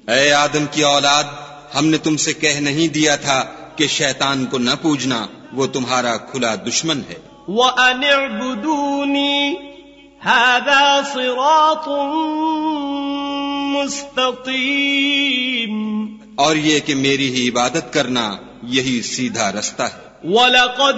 ऐ आदम की औलाद, हमने तुमसे कह नहीं दिया था कि शैतान को न पूजना, वो तुम्हारा खुला दुश्मन है। वअन अअबुदूनी हाज़ा सिरातुम मुस्तक़ीम, और ये कि मेरी ही इबादत करना यही सीधा रास्ता है। वलक़द